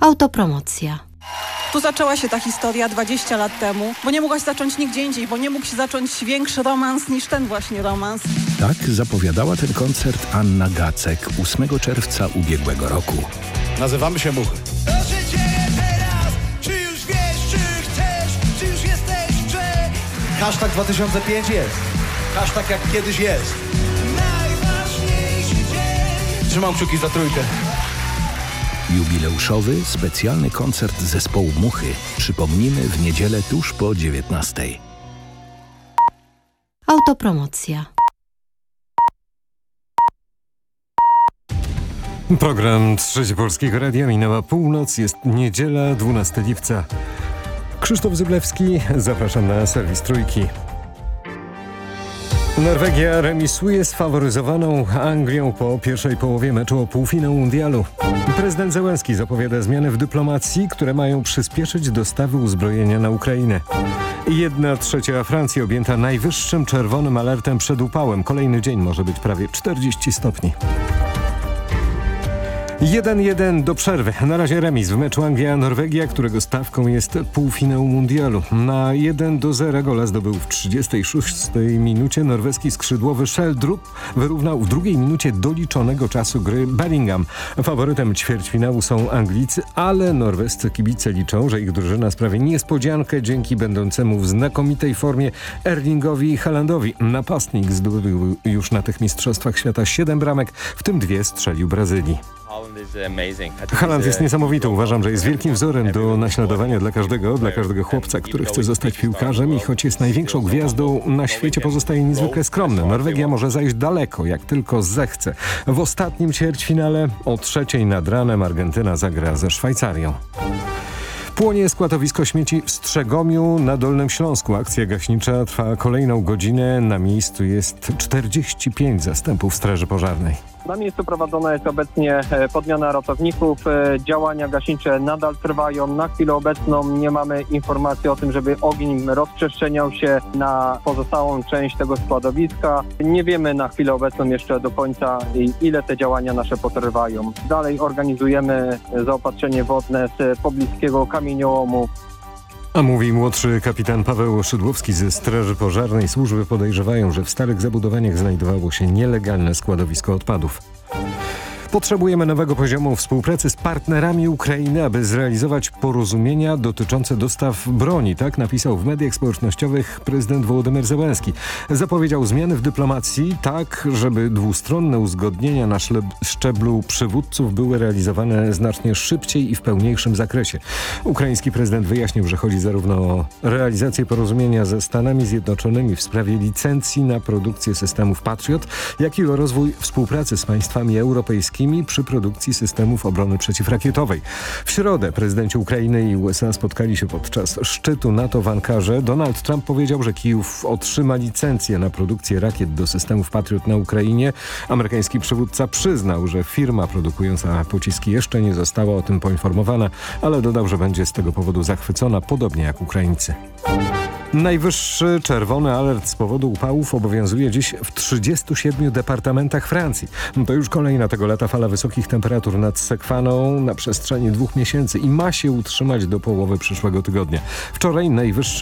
Autopromocja. Tu zaczęła się ta historia 20 lat temu, bo nie mogłaś zacząć nigdzie indziej, bo nie mógł się zacząć większy romans niż ten właśnie romans. Tak zapowiadała ten koncert Anna Gacek 8 czerwca ubiegłego roku. Nazywamy się Muchy. Co się dzieje teraz? Czy już wiesz, czy chcesz? Czy już jesteś w grze? Hashtag 2005 jest. Hashtag jak kiedyś jest. Najważniejszy dzień. Trzymam kciuki za trójkę. Jubileuszowy, specjalny koncert zespołu Muchy przypomnimy w niedzielę tuż po 19. Autopromocja. Program Trzecie Polskiego Radia, minęła północ, jest niedziela, 12 lipca. Krzysztof Zyblewski, zapraszam na serwis Trójki. Norwegia remisuje z faworyzowaną Anglią po pierwszej połowie meczu o półfinał mundialu. Prezydent Zełenski zapowiada zmiany w dyplomacji, które mają przyspieszyć dostawy uzbrojenia na Ukrainę. 1/3 Francji objęta najwyższym czerwonym alertem przed upałem. Kolejny dzień może być prawie 40 stopni. 1-1 do przerwy. Na razie remis w meczu Anglia-Norwegia, którego stawką jest półfinał mundialu. Na 1-0 gola zdobył w 36 minucie norweski skrzydłowy Sheldrup. Wyrównał w drugiej minucie doliczonego czasu gry Bellingham. Faworytem ćwierćfinału są Anglicy, ale norwescy kibice liczą, że ich drużyna sprawi niespodziankę dzięki będącemu w znakomitej formie Erlingowi Haalandowi. Napastnik zdobył już na tych mistrzostwach świata 7 bramek, w tym 2 strzelił Brazylii. Haaland jest niesamowity. Uważam, że jest wielkim wzorem do naśladowania dla każdego chłopca, który chce zostać piłkarzem i choć jest największą gwiazdą na świecie, pozostaje niezwykle skromny. Norwegia może zajść daleko, jak tylko zechce. W ostatnim ćwierćfinale o 3:00 nad ranem Argentyna zagra ze Szwajcarią. Płonie składowisko śmieci w Strzegomiu na Dolnym Śląsku. Akcja gaśnicza trwa kolejną godzinę. Na miejscu jest 45 zastępów Straży Pożarnej. Na miejscu prowadzona jest obecnie podmiana ratowników. Działania gaśnicze nadal trwają. Na chwilę obecną nie mamy informacji o tym, żeby ogień rozprzestrzeniał się na pozostałą część tego składowiska. Nie wiemy na chwilę obecną jeszcze do końca, ile te działania nasze potrwają. Dalej organizujemy zaopatrzenie wodne z pobliskiego kamieniołomu. A mówi młodszy kapitan Paweł Szydłowski ze Straży Pożarnej. Służby podejrzewają, że w starych zabudowaniach znajdowało się nielegalne składowisko odpadów. Potrzebujemy nowego poziomu współpracy z partnerami Ukrainy, aby zrealizować porozumienia dotyczące dostaw broni. Tak napisał w mediach społecznościowych prezydent Wołodymyr Zełenski. Zapowiedział zmiany w dyplomacji tak, żeby dwustronne uzgodnienia na szczeblu przywódców były realizowane znacznie szybciej i w pełniejszym zakresie. Ukraiński prezydent wyjaśnił, że chodzi zarówno o realizację porozumienia ze Stanami Zjednoczonymi w sprawie licencji na produkcję systemów Patriot, jak i o rozwój współpracy z państwami europejskimi przy produkcji systemów obrony przeciwrakietowej. W środę prezydenci Ukrainy i USA spotkali się podczas szczytu NATO w Ankarze. Donald Trump powiedział, że Kijów otrzyma licencję na produkcję rakiet do systemów Patriot na Ukrainie. Amerykański przywódca przyznał, że firma produkująca pociski jeszcze nie została o tym poinformowana, ale dodał, że będzie z tego powodu zachwycona, podobnie jak Ukraińcy. Najwyższy czerwony alert z powodu upałów obowiązuje dziś w 37 departamentach Francji. To już kolejna tego lata fala wysokich temperatur nad Sekwaną na przestrzeni 2 miesięcy i ma się utrzymać do połowy przyszłego tygodnia. Wczoraj najwyższa